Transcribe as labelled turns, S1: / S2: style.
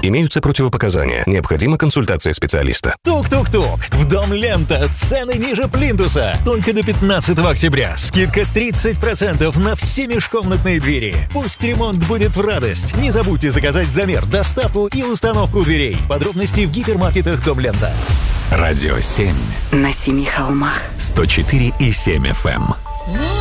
S1: Имеются противопоказания. Необходима консультация специалиста.
S2: Тук-тук-тук. В Дом Лента. Цены ниже плинтуса. Только до 15 октября. Скидка 30% на все межкомнатные двери. Пусть ремонт будет в радость. Не забудьте заказать замер, доставку и установку дверей. Подробности в гипермаркетах Дом Лента.
S3: Радио 7.
S4: На 7 холмах.
S3: 104,7 FM.